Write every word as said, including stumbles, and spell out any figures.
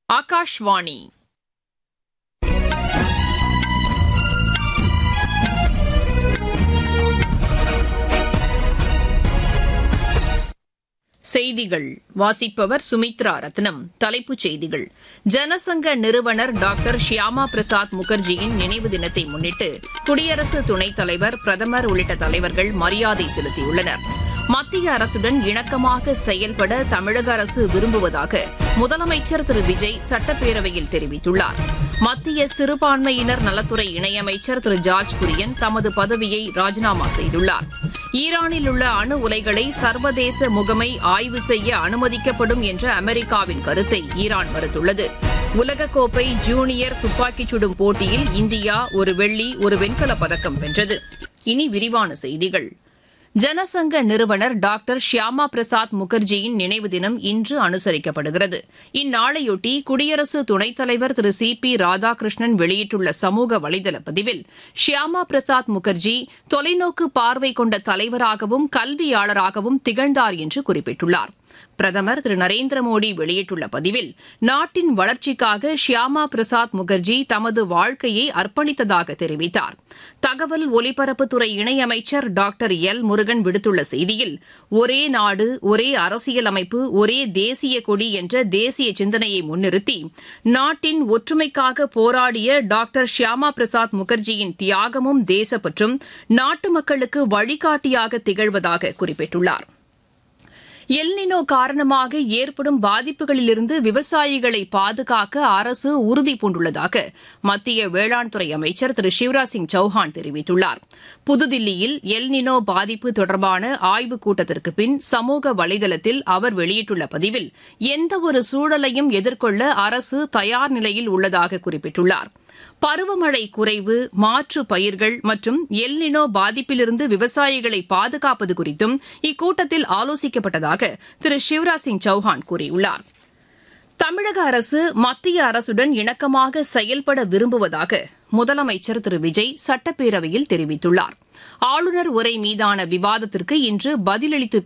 ஆகாஷ்வாணி செய்திகள் வாசிப்பவர் சுமித்ரா ரத்னம். தலைப்புச் செய்திகள்: ஜனசங்க நிறுவனர் டாக்டர் ஷியாமா பிரசாத் முகர்ஜியின் நினைவு தினத்தை முன்னிட்டு குடியரசு துணைத் தலைவர், பிரதமர் உள்ளிட்ட தலைவர்கள் மரியாதை செலுத்தியுள்ளனர். மத்திய அரசுடன் இணக்கமாக செயல்பட தமிழக அரசு விரும்புவதாக முதலமைச்சர் திரு விஜய் சட்டப்பேரவையில் தெரிவித்துள்ளார். மத்திய சிறுபான்மையினர் நலத்துறை இணையமைச்சர் திரு ஜார்ஜ் குரியன் தமது பதவியை ராஜினாமா செய்துள்ளார். ஈரானில் உள்ள அணு உலைகளை சர்வதேச முகமை ஆய்வு செய்ய அனுமதிக்கப்படும் என்ற அமெரிக்காவின் கருத்தை ஈரான் மறுத்துள்ளது. உலகக்கோப்பை ஜூனியர் துப்பாக்கிச் சுடும் போட்டியில் இந்தியா ஒரு வெள்ளி, ஒரு வெண்கலப் பதக்கம் வென்றது. இனி விரிவான செய்திகள். ஜனசங்க நிறுவனர் டாக்டர் ஷியாமா பிரசாத் முகர்ஜியின் நினைவு தினம் இன்று அனுசரிக்கப்படுகிறது. இந்நாளையொட்டி குடியரசு துணைத் தலைவர் திரு சி பி ராதாகிருஷ்ணன் வெளியிட்டுள்ள சமூக வலைதள பதிவில், ஷியாமா பிரசாத் முகர்ஜி தொலைநோக்கு பார்வை கொண்ட தலைவராகவும் கல்வியாளராகவும் திகழ்ந்தார் என்று குறிப்பிட்டுள்ளார். பிரதமர் திரு நரேந்திர மோடி வெளியிட்டுள்ள பதிவில், நாட்டின் வளர்ச்சிக்காக ஷியாமா பிரசாத் முகர்ஜி தமது வாழ்க்கையை அர்ப்பணித்ததாக தெரிவித்தார். தகவல் ஒலிபரப்புத்துறை இணையமைச்சர் டாக்டர் எல் முருகன் விடுத்துள்ள செய்தியில், ஒரே நாடு, ஒரே அரசியலமைப்பு, ஒரே தேசிய கொடி என்ற தேசிய சிந்தனையை முன்னிறுத்தி நாட்டின் ஒற்றுமைக்காக போராடிய டாக்டர் ஷியாமா பிரசாத் முகர்ஜியின் தியாகமும் தேசப்பற்றும் நாட்டு மக்களுக்கு வழிகாட்டியாக திகழ்வதாக குறிப்பிட்டுள்ளார். எல்னினோ காரணமாக ஏற்படும் பாதிப்புகளிலிருந்து விவசாயிகளை பாதுகாக்க அரசு உறுதி பூண்டுள்ளதாக மத்திய வேளாண் துறை அமைச்சர் திரு சிவராஜ் சிங் சௌஹான் தெரிவித்துள்ளார். புதுதில்லியில் எல்னினோ பாதிப்பு தொடர்பான ஆய்வுக் கூட்டத்திற்கு பின் சமூக வலைதளத்தில் அவர் வெளியிட்டுள்ள பதிவில், எந்தவொரு சூழலையும் எதிர்கொள்ள அரசு தயார் நிலையில் உள்ளதாக குறிப்பிட்டுள்ளார். பருவமழை குறைவு, மாற்று பயிர்கள் மற்றும் எல்னினோ பாதிப்பிலிருந்து விவசாயிகளை பாதுகாப்பது குறித்தும் இக்கூட்டத்தில் ஆலோசிக்கப்பட்டதாக திரு சிவராஜ் சிங் சௌஹான் கூறியுள்ளார். தமிழக அரசு மத்திய அரசுடன் இணக்கமாக செயல்பட விரும்புவதாக முதலமைச்சர் திரு விஜய் சட்டப்பேரவையில் தெரிவித்துள்ளார். ஆளுநர் உரை மீதான விவாதத்திற்கு இன்று பதிலளித்து